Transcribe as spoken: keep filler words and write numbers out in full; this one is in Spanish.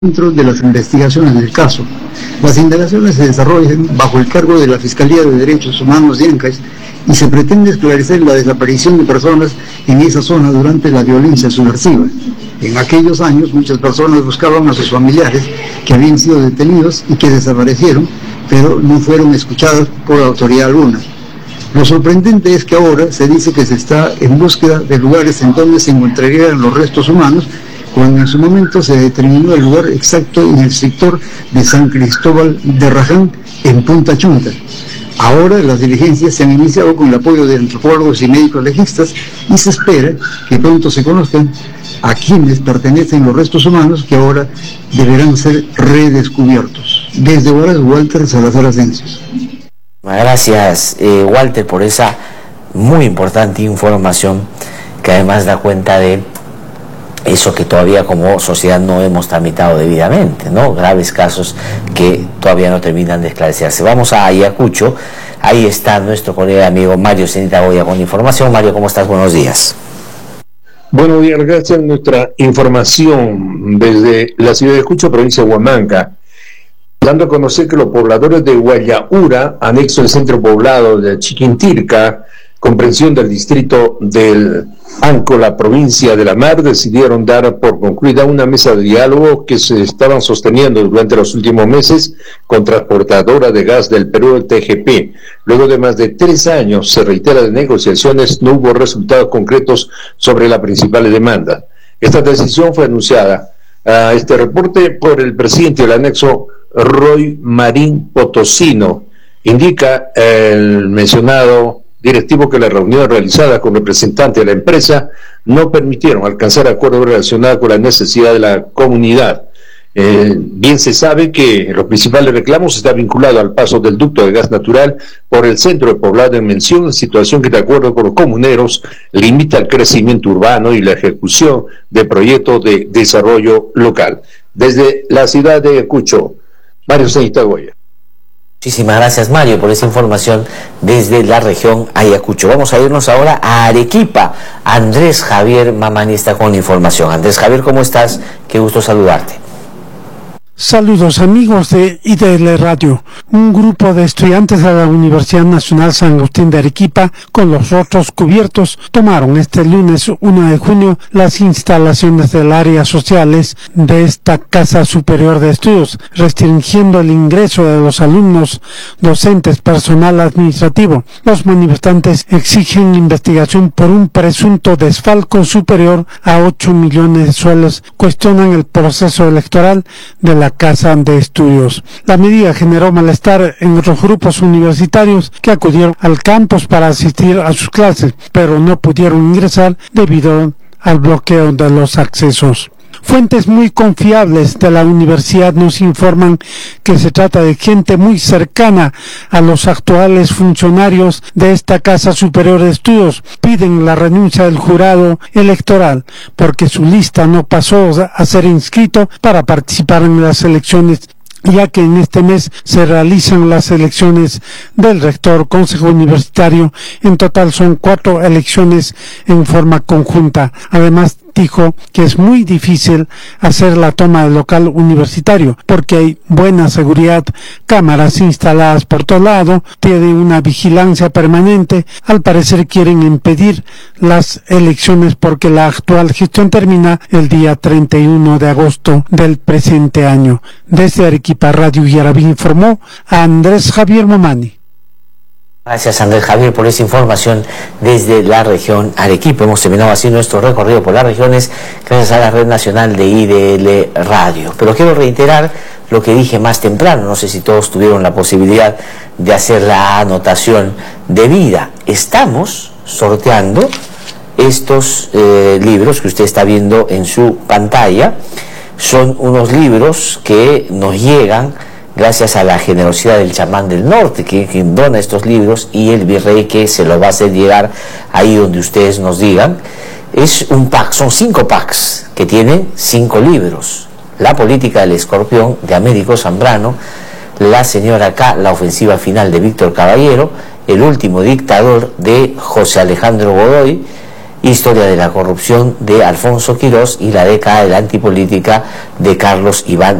Dentro de las investigaciones del caso. Las indagaciones se desarrollan bajo el cargo de la Fiscalía de Derechos Humanos de Ancash y se pretende esclarecer la desaparición de personas en esa zona durante la violencia subversiva. En aquellos años muchas personas buscaban a sus familiares que habían sido detenidos y que desaparecieron, pero no fueron escuchadas por autoridad alguna. Lo sorprendente es que ahora se dice que se está en búsqueda de lugares en donde se encontrarían los restos humanos, cuando en su momento se determinó el lugar exacto en el sector de San Cristóbal de Raján, en Punta Chunta. Ahora las diligencias se han iniciado con el apoyo de antropólogos y médicos legistas y se espera que pronto se conozcan a quienes pertenecen los restos humanos que ahora deberán ser redescubiertos. Desde Huaraz, Walter Salazar Asensio. Gracias, eh, Walter, por esa muy importante información que además da cuenta de eso que todavía como sociedad no hemos tramitado debidamente, ¿no? Graves casos que todavía no terminan de esclarecerse. Vamos a Ayacucho, ahí está nuestro colega amigo Mario Zenita Goya con información. Mario, ¿cómo estás? Buenos días. Buenos días, gracias. Nuestra información desde la ciudad de Ayacucho, provincia de Huamanga, dando a conocer que los pobladores de Guayaura, anexo al centro poblado de Chiquintirca, comprensión del distrito del Anco, la provincia de La Mar, decidieron dar por concluida una mesa de diálogo que se estaban sosteniendo durante los últimos meses con Transportadora de Gas del Perú, el T G P. Luego de más de tres años, se reitera de negociaciones, no hubo resultados concretos sobre la principal demanda. Esta decisión fue anunciada a este reporte por el presidente del anexo, Roy Marín Potosino. Indica el mencionado directivo que la reunión realizada con representantes de la empresa no permitieron alcanzar acuerdos relacionados con la necesidad de la comunidad. Eh, bien se sabe que los principales reclamos están vinculados al paso del ducto de gas natural por el centro de poblado en mención, situación que de acuerdo con los comuneros limita el crecimiento urbano y la ejecución de proyectos de desarrollo local. Desde la ciudad de Ayacucho, Mario Zenita Goya. Muchísimas gracias, Mario, por esa información desde la región Ayacucho. Vamos a irnos ahora a Arequipa. Andrés Javier Mamani está con información. Andrés Javier, ¿cómo estás? Qué gusto saludarte. Saludos amigos de I D L Radio. Un grupo de estudiantes de la Universidad Nacional San Agustín de Arequipa, con los rostros cubiertos, tomaron este lunes uno de junio las instalaciones del área sociales de esta Casa Superior de Estudios, restringiendo el ingreso de los alumnos, docentes, personal administrativo. Los manifestantes exigen investigación por un presunto desfalco superior a ocho millones de soles, cuestionan el proceso electoral de la Casa de Estudios. La medida generó malestar en otros grupos universitarios que acudieron al campus para asistir a sus clases, pero no pudieron ingresar debido al bloqueo de los accesos. Fuentes muy confiables de la universidad nos informan que se trata de gente muy cercana a los actuales funcionarios de esta Casa Superior de Estudios. Piden la renuncia del jurado electoral porque su lista no pasó a ser inscrito para participar en las elecciones, ya que en este mes se realizan las elecciones del rector, consejo universitario. En total son cuatro elecciones en forma conjunta. Además, dijo que es muy difícil hacer la toma del local universitario porque hay buena seguridad, cámaras instaladas por todo lado, tiene una vigilancia permanente. Al parecer quieren impedir las elecciones porque la actual gestión termina el día treinta y uno de agosto del presente año. Desde Arequipa, Radio Yarabí informó a Andrés Javier Mamani. Gracias, Andrés Javier, por esa información desde la región Arequipa. Hemos terminado así nuestro recorrido por las regiones gracias a la Red Nacional de I D L Radio. Pero quiero reiterar lo que dije más temprano, no sé si todos tuvieron la posibilidad de hacer la anotación debida. Estamos sorteando estos eh, libros que usted está viendo en su pantalla. Son unos libros que nos llegan gracias a la generosidad del chamán del norte, que, que dona estos libros, y el virrey que se los va a hacer llegar ahí donde ustedes nos digan. Es un pack, son cinco packs que tienen cinco libros. La política del escorpión, de Américo Zambrano, La señora K, La ofensiva final, de Víctor Caballero, El último dictador, de José Alejandro Godoy, Historia de la corrupción de Alfonso Quirós y la década de la antipolítica de Carlos Iván